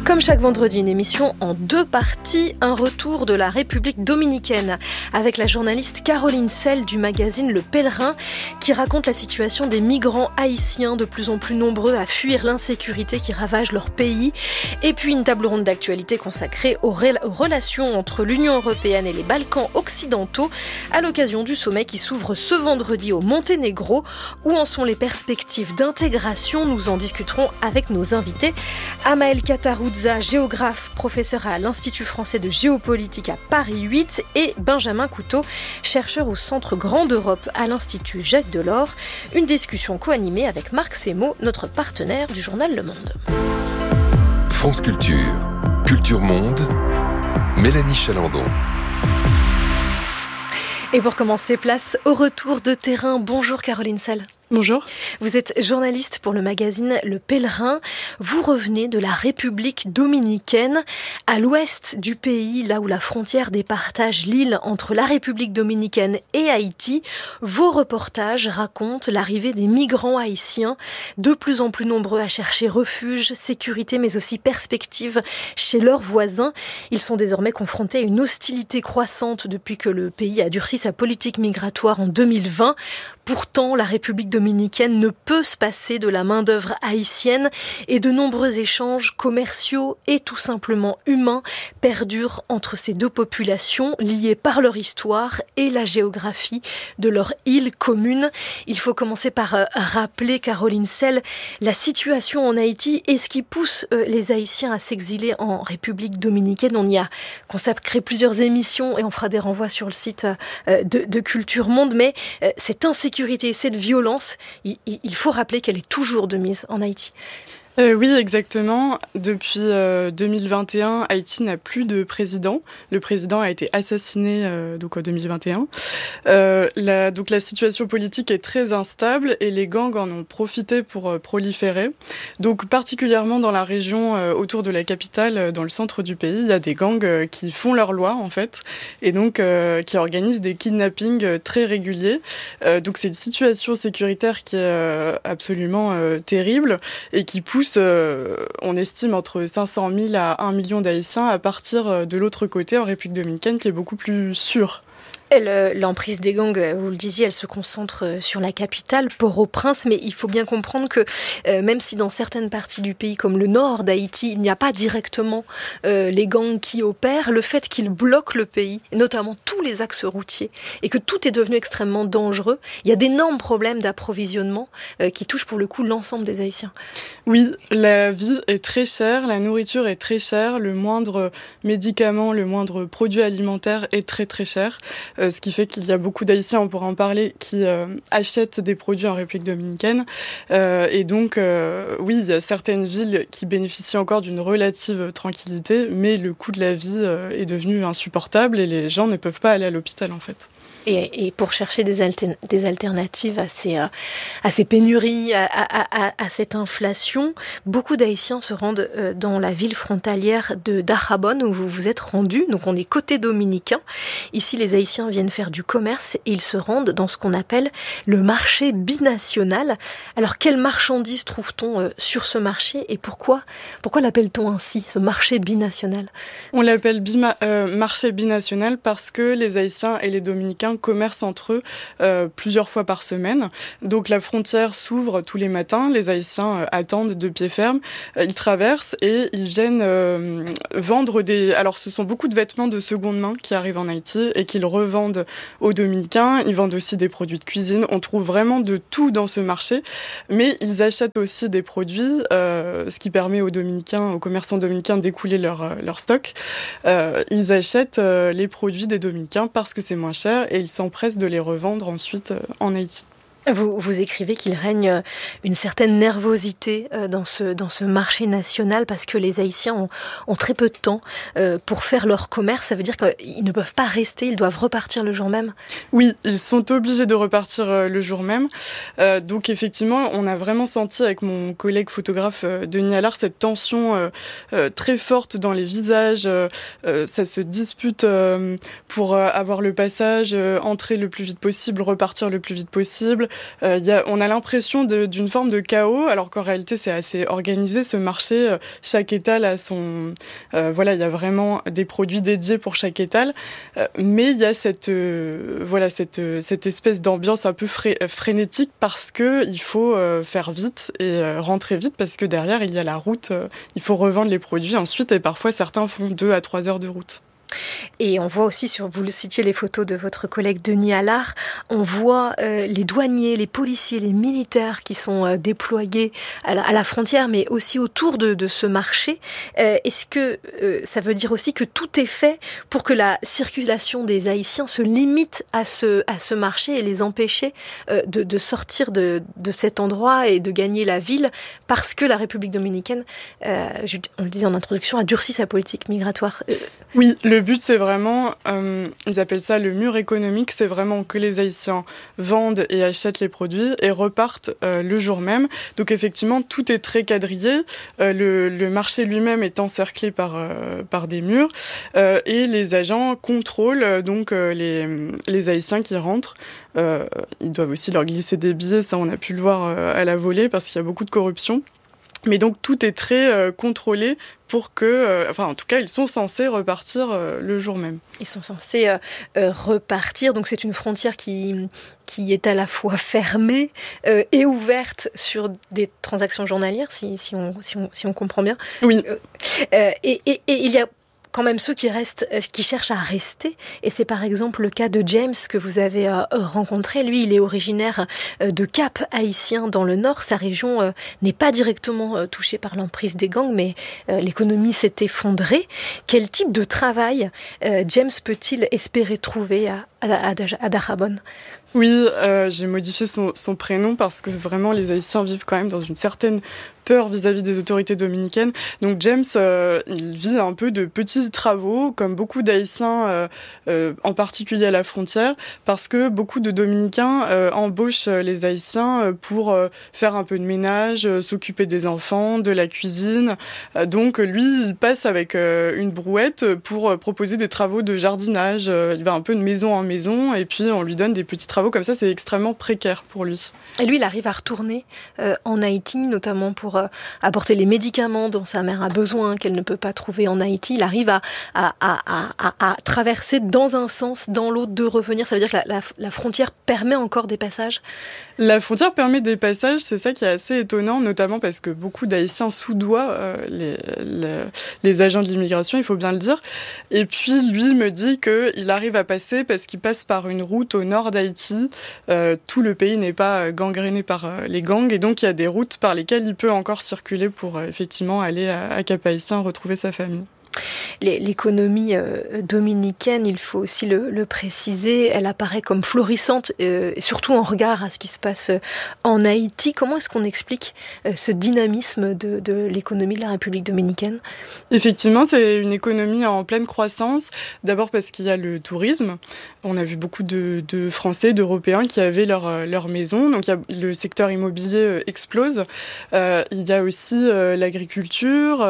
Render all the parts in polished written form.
Comme chaque vendredi, une émission en 2 parties, un retour de la République dominicaine avec la journaliste Caroline Sell du magazine Le Pèlerin qui raconte la situation des migrants haïtiens de plus en plus nombreux à fuir l'insécurité qui ravage leur pays. Et puis une table ronde d'actualité consacrée aux relations entre l'Union européenne et les Balkans occidentaux à l'occasion du sommet qui s'ouvre ce vendredi au Monténégro. Où en sont les perspectives d'intégration? Nous en discuterons avec nos invités. Amael Kataroudza, géographe, professeur à l'Institut français de géopolitique à Paris 8 et Benjamin Couteau, chercheur au Centre Grande Europe à l'Institut Jacques Delors. Une discussion co-animée avec Marc Semo, notre partenaire du journal Le Monde. France Culture, Culture Monde, Mélanie Chalandon. Et pour commencer, place au retour de terrain. Bonjour Caroline Sell. Bonjour. Vous êtes journaliste pour le magazine Le Pèlerin. Vous revenez de la République dominicaine, à l'ouest du pays, là où la frontière départage l'île entre la République dominicaine et Haïti. Vos reportages racontent l'arrivée des migrants haïtiens, de plus en plus nombreux à chercher refuge, sécurité, mais aussi perspective chez leurs voisins. Ils sont désormais confrontés à une hostilité croissante depuis que le pays a durci sa politique migratoire en 2020. Pourtant, la République dominicaine ne peut se passer de la main-d'œuvre haïtienne et de nombreux échanges commerciaux et tout simplement humains perdurent entre ces deux populations liées par leur histoire et la géographie de leur île commune. Il faut commencer par rappeler, Caroline Sell, la situation en Haïti et ce qui pousse les Haïtiens à s'exiler en République dominicaine. On y a consacré plusieurs émissions et on fera des renvois sur le site de Culture Monde, mais cette insécurité, cette violence, il faut rappeler qu'elle est toujours de mise en Haïti. Oui, exactement. Depuis 2021, Haïti n'a plus de président. Le président a été assassiné donc en 2021. Donc la situation politique est très instable et les gangs en ont profité pour proliférer. Donc particulièrement dans la région autour de la capitale, dans le centre du pays, il y a des gangs qui font leur loi en fait et donc qui organisent des kidnappings très réguliers. Donc c'est une situation sécuritaire qui est absolument terrible et qui pousse on estime entre 500 000 à 1 million d'Haïtiens à partir de l'autre côté en République dominicaine qui est beaucoup plus sûre. L'emprise des gangs, vous le disiez, elle se concentre sur la capitale, Port-au-Prince, mais il faut bien comprendre que même si dans certaines parties du pays, comme le nord d'Haïti, il n'y a pas directement les gangs qui opèrent, le fait qu'ils bloquent le pays, notamment tous les axes routiers, et que tout est devenu extrêmement dangereux, il y a d'énormes problèmes d'approvisionnement qui touchent pour le coup l'ensemble des Haïtiens. Oui, la vie est très chère, la nourriture est très chère, le moindre médicament, le moindre produit alimentaire est très très cher. Ce qui fait qu'il y a beaucoup d'Haïtiens, on pourra en parler, qui achètent des produits en République dominicaine. Et donc, oui, il y a certaines villes qui bénéficient encore d'une relative tranquillité, mais le coût de la vie est devenu insupportable et les gens ne peuvent pas aller à l'hôpital, en fait. Et pour chercher des alternatives à ces pénuries, à cette inflation, beaucoup d'Haïtiens se rendent dans la ville frontalière de Dajabón où vous vous êtes rendus. Donc on est côté dominicain. Ici, les Haïtiens viennent faire du commerce et ils se rendent dans ce qu'on appelle le marché binational. Alors quelles marchandises trouve-t-on sur ce marché et pourquoi l'appelle-t-on ainsi, ce marché binational? On l'appelle marché binational parce que les Haïtiens et les Dominicains commercent entre eux plusieurs fois par semaine. Donc la frontière s'ouvre tous les matins, les Haïtiens attendent de pied ferme, ils traversent et ils viennent vendre alors ce sont beaucoup de vêtements de seconde main qui arrivent en Haïti et qu'ils revendent aux Dominicains. Ils vendent aussi des produits de cuisine. On trouve vraiment de tout dans ce marché, mais ils achètent aussi des produits, ce qui permet aux commerçants dominicains d'écouler leur stock. Ils achètent les produits des Dominicains parce que c'est moins cher et ils s'empressent de les revendre ensuite en Haïti. Vous écrivez qu'il règne une certaine nervosité dans ce marché national parce que les Haïtiens ont très peu de temps pour faire leur commerce. Ça veut dire qu'ils ne peuvent pas rester, ils doivent repartir le jour même. Oui, ils sont obligés de repartir le jour même. Donc effectivement, on a vraiment senti avec mon collègue photographe Denis Allard cette tension très forte dans les visages. Ça se dispute pour avoir le passage, entrer le plus vite possible, repartir le plus vite possible. on a l'impression d'une forme de chaos, alors qu'en réalité c'est assez organisé ce marché. Chaque étal a son, il y a vraiment des produits dédiés pour chaque étal, mais il y a cette espèce d'ambiance un peu frénétique parce que il faut faire vite et rentrer vite parce que derrière il y a la route, il faut revendre les produits ensuite et parfois certains font 2 à 3 heures de route. Et on voit aussi, vous le citiez les photos de votre collègue Denis Allard, on voit les douaniers, les policiers, les militaires qui sont déployés à la frontière, mais aussi autour de ce marché. Est-ce que ça veut dire aussi que tout est fait pour que la circulation des Haïtiens se limite à ce marché et les empêcher de sortir de cet endroit et de gagner la ville parce que la République dominicaine, on le disait en introduction, a durci sa politique migratoire? Oui, le but c'est vraiment, ils appellent ça le mur économique, c'est vraiment que les Haïtiens vendent et achètent les produits et repartent le jour même. Donc effectivement, tout est très quadrillé, le marché lui-même est encerclé par des murs et les agents contrôlent donc les Haïtiens qui rentrent. Ils doivent aussi leur glisser des billets, ça on a pu le voir à la volée parce qu'il y a beaucoup de corruption. Mais donc tout est très contrôlé pour que, en tout cas, ils sont censés repartir le jour même. Ils sont censés repartir, donc c'est une frontière qui est à la fois fermée et ouverte sur des transactions journalières, si on comprend bien. Oui. Et il y a quand même ceux qui cherchent à rester, et c'est par exemple le cas de James que vous avez rencontré. Lui, il est originaire de Cap Haïtien dans le Nord. Sa région n'est pas directement touchée par l'emprise des gangs, mais l'économie s'est effondrée. Quel type de travail James peut-il espérer trouver à Dajabon? Oui, j'ai modifié son prénom parce que vraiment les Haïtiens vivent quand même dans une certaine peur vis-à-vis des autorités dominicaines. Donc James, il vit un peu de petits travaux, comme beaucoup d'Haïtiens, en particulier à la frontière, parce que beaucoup de Dominicains embauchent les Haïtiens pour faire un peu de ménage, s'occuper des enfants, de la cuisine. Donc lui, il passe avec une brouette pour proposer des travaux de jardinage. Il va un peu de maison en maison et puis on lui donne des petits travaux comme ça. C'est extrêmement précaire pour lui. Et lui, il arrive à retourner en Haïti, notamment pour apporter les médicaments dont sa mère a besoin, qu'elle ne peut pas trouver en Haïti. Il arrive à traverser dans un sens, dans l'autre, de revenir. Ça veut dire que la frontière permet encore des passages? La frontière permet des passages, c'est ça qui est assez étonnant, notamment parce que beaucoup d'Haïtiens soudoient les agents de l'immigration, il faut bien le dire. Et puis, lui me dit qu'il arrive à passer parce qu'il passe par une route au nord d'Haïti. Tout le pays n'est pas gangréné par les gangs, et donc il y a des routes par lesquelles il peut encore circuler pour effectivement aller à Cap-Haïtien retrouver sa famille. L'économie dominicaine, il faut aussi le préciser, elle apparaît comme florissante, surtout en regard à ce qui se passe en Haïti. Comment est-ce qu'on explique ce dynamisme de l'économie de la République dominicaine? Effectivement, c'est une économie en pleine croissance. D'abord parce qu'il y a le tourisme. On a vu beaucoup de Français, d'Européens qui avaient leur maison. Donc le secteur immobilier explose. Il y a aussi l'agriculture,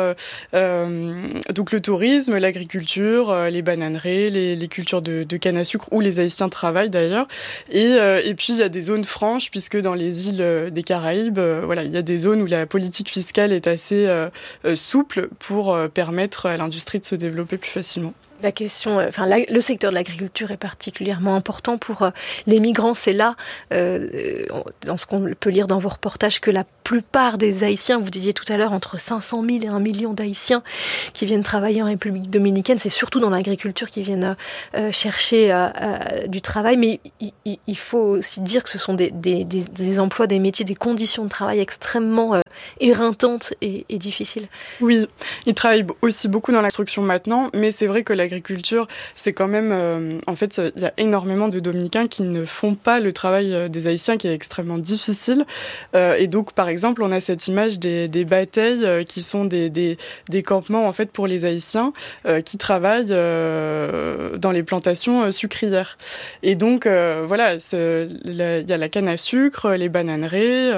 donc le tourisme, l'agriculture, les bananeries, les cultures de canne à sucre où les Haïtiens travaillent d'ailleurs. Et puis il y a des zones franches puisque dans les îles des Caraïbes, il y a des zones où la politique fiscale est assez souple pour permettre à l'industrie de se développer plus facilement. La question, le secteur de l'agriculture est particulièrement important pour les migrants. C'est là, dans ce qu'on peut lire dans vos reportages, que la plupart des Haïtiens, vous disiez tout à l'heure, entre 500 000 et 1 million d'Haïtiens qui viennent travailler en République dominicaine, c'est surtout dans l'agriculture qu'ils viennent chercher du travail. Mais il faut aussi dire que ce sont des emplois, des métiers, des conditions de travail extrêmement éreintantes et difficiles. Oui, ils travaillent aussi beaucoup dans l'instruction maintenant, mais c'est vrai que l'agriculture, c'est quand même... en fait, il y a énormément de Dominicains qui ne font pas le travail des Haïtiens, qui est extrêmement difficile. Et donc, par exemple, on a cette image des batailles qui sont des campements, en fait, pour les Haïtiens qui travaillent dans les plantations sucrières. Et donc, il y a la canne à sucre, les bananeries,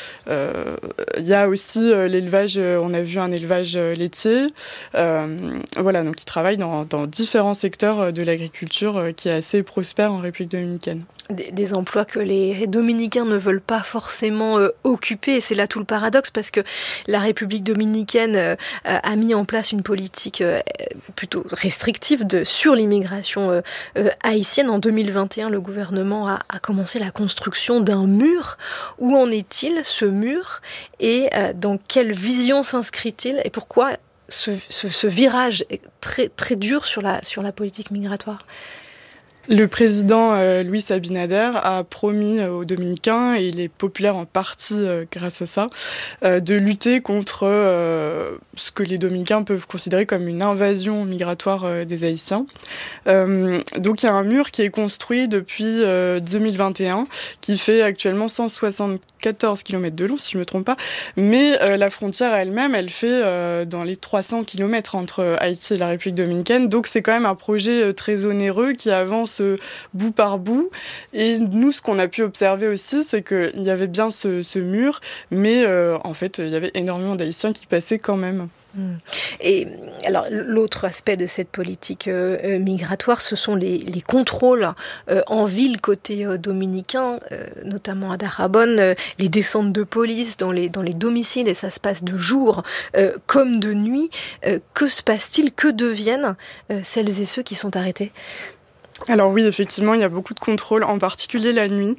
il y a aussi l'élevage, on a vu un élevage laitier. Donc ils travaillent dans différents secteurs de l'agriculture qui est assez prospère en République dominicaine. Des emplois que les dominicains ne veulent pas forcément occuper. Et c'est là tout le paradoxe, parce que la République dominicaine a mis en place une politique plutôt restrictive sur l'immigration haïtienne. En 2021, le gouvernement a commencé la construction d'un mur. Où en est-il, ce mur, et dans quelle vision s'inscrit-il, et pourquoi ce virage est très, très dur sur la politique migratoire? Le président Luis Abinader a promis aux Dominicains, et il est populaire en partie grâce à ça, de lutter contre ce que les Dominicains peuvent considérer comme une invasion migratoire des Haïtiens. Donc il y a un mur qui est construit depuis 2021, qui fait actuellement 174 km de long, si je ne me trompe pas, mais la frontière elle-même, elle fait dans les 300 km entre Haïti et la République dominicaine, donc c'est quand même un projet très onéreux qui avance bout par bout. Et nous, ce qu'on a pu observer aussi, c'est qu'il y avait bien ce mur, mais en fait, il y avait énormément d'Haïtiens qui passaient quand même. Et alors, l'autre aspect de cette politique migratoire, ce sont les contrôles en ville côté dominicain, notamment à Dajabón, les descentes de police dans les domiciles, et ça se passe de jour comme de nuit. Que se passe-t-il? Que deviennent celles et ceux qui sont arrêtés? Alors oui, effectivement, il y a beaucoup de contrôles, en particulier la nuit.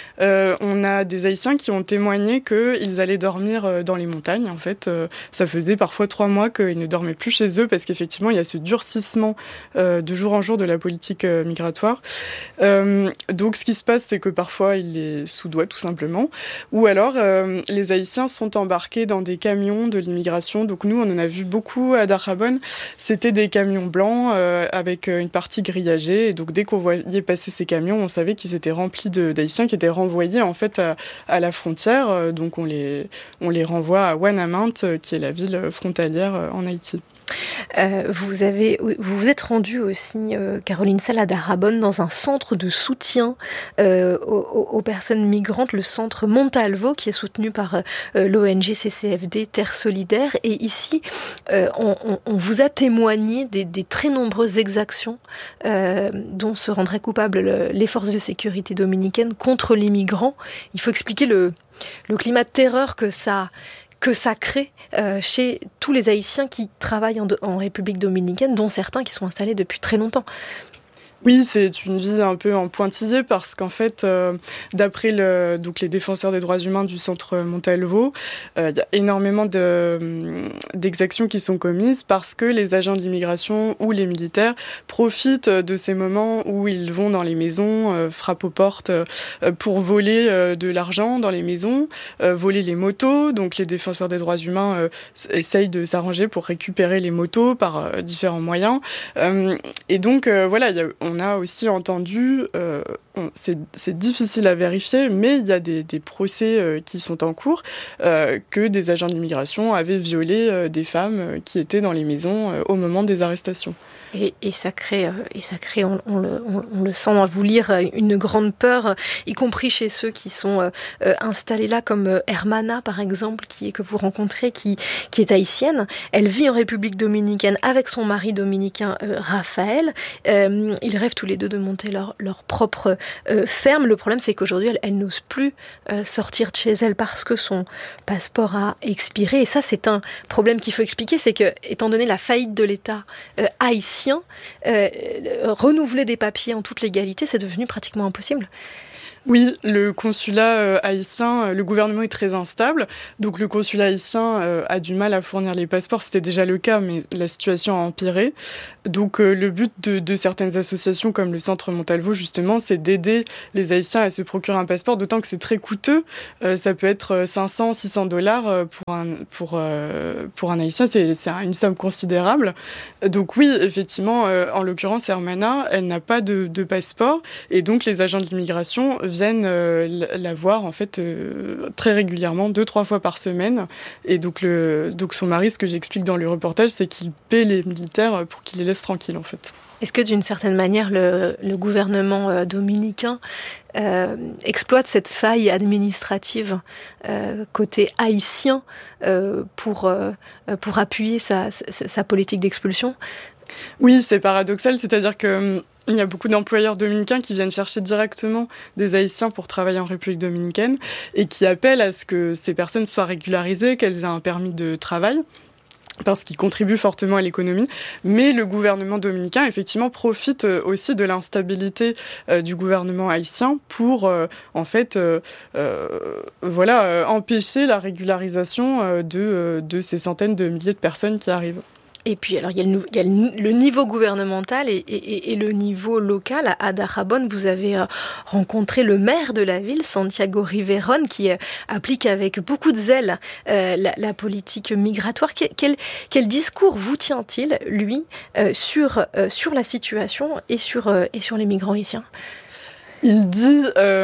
On a des Haïtiens qui ont témoigné qu'ils allaient dormir dans les montagnes. En fait, ça faisait parfois 3 mois qu'ils ne dormaient plus chez eux, parce qu'effectivement, il y a ce durcissement de jour en jour de la politique migratoire. Donc, ce qui se passe, c'est que parfois, ils les soudoient tout simplement. Ou alors, les Haïtiens sont embarqués dans des camions de l'immigration. Donc, nous, on en a vu beaucoup à Dajabón. C'était des camions blancs avec une partie grillagée. Et donc, dès qu'on voyait passer ces camions, on savait qu'ils étaient remplis d'Haïtiens qui étaient renvoyés en fait à la frontière. Donc on les renvoie à Ouanaminthe, qui est la ville frontalière en Haïti. Vous vous êtes rendu aussi, Caroline Sall, à Dajabón, dans un centre de soutien aux personnes migrantes, le centre Montalvo, qui est soutenu par l'ONG CCFD Terre Solidaire. Et ici, on vous a témoigné des très nombreuses exactions dont se rendraient coupables les forces de sécurité dominicaines contre les migrants. Il faut expliquer le climat de terreur que ça crée chez tous les Haïtiens qui travaillent en République dominicaine, dont certains qui sont installés depuis très longtemps. Oui, c'est une vie un peu en pointillé, parce qu'en fait, d'après les défenseurs des droits humains du centre Montalvo, il y a énormément d'exactions qui sont commises parce que les agents de l'immigration ou les militaires profitent de ces moments où ils vont dans les maisons, frappent aux portes pour voler de l'argent dans les maisons, voler les motos. Donc les défenseurs des droits humains essayent de s'arranger pour récupérer les motos par différents moyens. Et donc voilà, on a aussi entendu, c'est difficile à vérifier, mais il y a des procès qui sont en cours, que des agents de l'immigration avaient violé des femmes qui étaient dans les maisons au moment des arrestations. Et ça crée, on le sent à vous lire, une grande peur, y compris chez ceux qui sont installés là, comme Hermana par exemple, que vous rencontrez, qui est haïtienne. Elle vit en République dominicaine avec son mari dominicain Raphaël. Ils rêvent tous les deux de monter leur propre ferme. Le problème, c'est qu'aujourd'hui, elle n'ose plus sortir de chez elle parce que son passeport a expiré. Et ça, c'est un problème qu'il faut expliquer, c'est que, étant donné la faillite de l'État haïtien, renouveler des papiers en toute légalité, c'est devenu pratiquement impossible. Oui, le consulat haïtien, le gouvernement est très instable, donc le consulat haïtien a du mal à fournir les passeports. C'était déjà le cas, mais la situation a empiré. Donc le but de certaines associations comme le Centre Montalvo, justement, c'est d'aider les Haïtiens à se procurer un passeport, d'autant que c'est très coûteux. Ça peut être 500, 600 $ pour un Haïtien, c'est une somme considérable. Donc oui, effectivement, en l'occurrence, Hermana, elle n'a pas de passeport, et donc les agents de l'immigration viennent la voir en fait très régulièrement, 2-3 fois par semaine. Et donc son mari, ce que j'explique dans le reportage, c'est qu'il paie les militaires pour qu'ils les laissent tranquilles en fait. Est-ce que d'une certaine manière le gouvernement dominicain exploite cette faille administrative côté haïtien pour appuyer sa politique d'expulsion ? Oui, c'est paradoxal, c'est-à-dire que Il y a beaucoup d'employeurs dominicains qui viennent chercher directement des Haïtiens pour travailler en République dominicaine et qui appellent à ce que ces personnes soient régularisées, qu'elles aient un permis de travail, parce qu'ils contribuent fortement à l'économie. Mais le gouvernement dominicain, effectivement, profite aussi de l'instabilité du gouvernement haïtien pour, empêcher la régularisation de ces centaines de milliers de personnes qui arrivent. Et puis, alors, il y a le niveau gouvernemental et le niveau local. À Dajabón, vous avez rencontré le maire de la ville, Santiago Riveron, qui applique avec beaucoup de zèle la politique migratoire. Quel discours vous tient-il, lui, sur la situation et sur les migrants haïtiens ? Il dit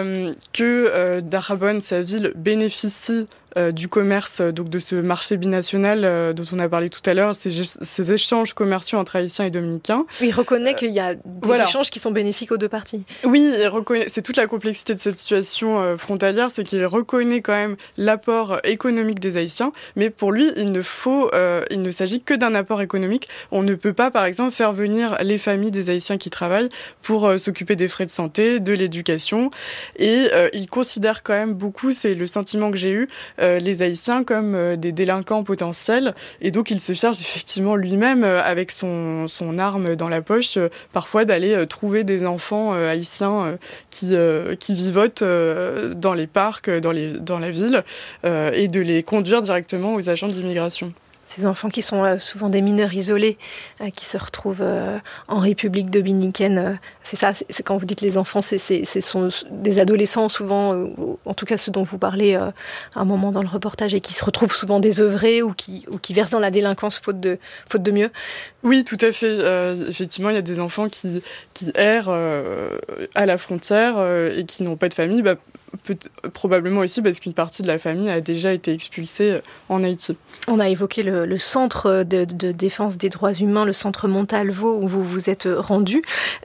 que Dajabón, sa ville, bénéficie du commerce, donc de ce marché binational dont on a parlé tout à l'heure, ces échanges commerciaux entre Haïtiens et Dominicains. Il reconnaît qu'il y a des échanges qui sont bénéfiques aux deux parties. Oui, il reconnaît, c'est toute la complexité de cette situation frontalière, c'est qu'il reconnaît quand même l'apport économique des Haïtiens, mais pour lui, il ne s'agit que d'un apport économique. On ne peut pas, par exemple, faire venir les familles des Haïtiens qui travaillent pour s'occuper des frais de santé, de l'éducation, et il considère quand même beaucoup, c'est le sentiment que j'ai eu, les Haïtiens comme des délinquants potentiels, et donc il se charge effectivement lui-même avec son arme dans la poche parfois d'aller trouver des enfants haïtiens qui vivotent dans les parcs, dans la ville, et de les conduire directement aux agents de l'immigration. Ces enfants qui sont souvent des mineurs isolés, qui se retrouvent en République dominicaine. C'est ça, c'est quand vous dites les enfants, ce sont des adolescents souvent, en tout cas ceux dont vous parlez à un moment dans le reportage, et qui se retrouvent souvent désœuvrés ou qui versent dans la délinquance faute de mieux. Oui, tout à fait. Effectivement, il y a des enfants qui errent à la frontière et qui n'ont pas de famille, probablement aussi parce qu'une partie de la famille a déjà été expulsée en Haïti. On a évoqué le centre de défense des droits humains, le centre Montalvo, où vous vous êtes rendu.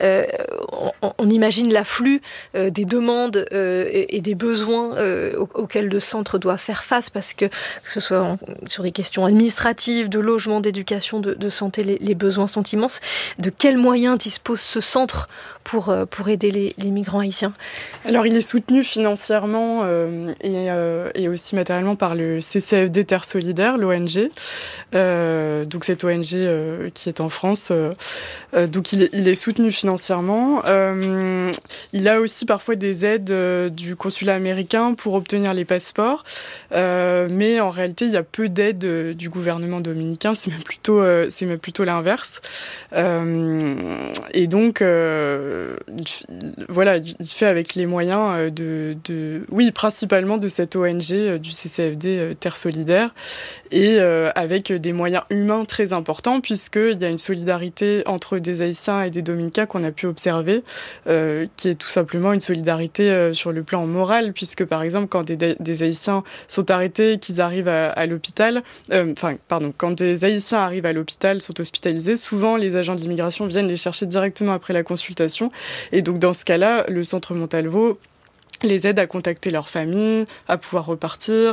On imagine l'afflux des demandes et des besoins auxquels le centre doit faire face, parce que ce soit sur des questions administratives, de logement, d'éducation, de santé, les besoins sont immenses. De quels moyens dispose ce centre pour aider les migrants haïtiens ? Alors, il est soutenu financièrement et aussi matériellement par le CCFD Terre Solidaire, l'ONG. Donc cette ONG qui est en France. Donc il est soutenu financièrement. Il a aussi parfois des aides du consulat américain pour obtenir les passeports. Mais en réalité, il y a peu d'aides du gouvernement dominicain. C'est même plutôt l'inverse. Et donc, il fait avec les moyens principalement de cette ONG, du CCFD Terre Solidaire, et avec des moyens humains très importants, puisqu'il y a une solidarité entre des Haïtiens et des Dominicains qu'on a pu observer, qui est tout simplement une solidarité sur le plan moral, puisque par exemple, quand des Haïtiens sont arrêtés, qu'ils arrivent à l'hôpital, quand des Haïtiens arrivent à l'hôpital, sont hospitalisés, souvent les agents de l'immigration viennent les chercher directement après la consultation, et donc dans ce cas-là, le centre Montalvo les aide à contacter leur famille, à pouvoir repartir,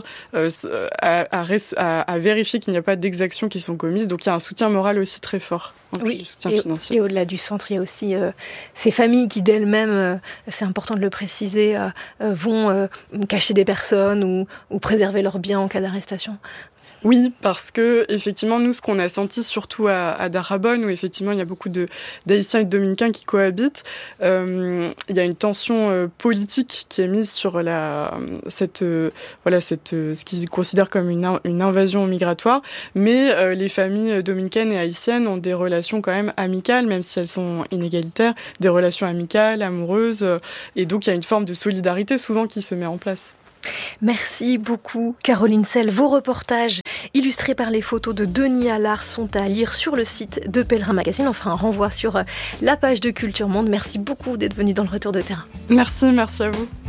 à vérifier qu'il n'y a pas d'exactions qui sont commises. Donc il y a un soutien moral aussi très fort, en plus du soutien financier. Et au-delà du centre, il y a aussi ces familles qui d'elles-mêmes, c'est important de le préciser, vont cacher des personnes ou préserver leurs biens en cas d'arrestation. Oui, parce que effectivement, nous, ce qu'on a senti surtout à Dajabón, où effectivement il y a beaucoup d'Haïtiens et de Dominicains qui cohabitent, il y a une tension politique qui est mise sur ce qu'ils considèrent comme une invasion migratoire, mais les familles dominicaines et haïtiennes ont des relations quand même amicales, même si elles sont inégalitaires, des relations amicales, amoureuses, et donc il y a une forme de solidarité souvent qui se met en place. Merci beaucoup Caroline Sell. Vos reportages illustrés par les photos de Denis Allard sont à lire sur le site de Pèlerin Magazine. On fera un renvoi sur la page de Culture Monde. Merci beaucoup d'être venu dans le Retour de Terrain. Merci à vous.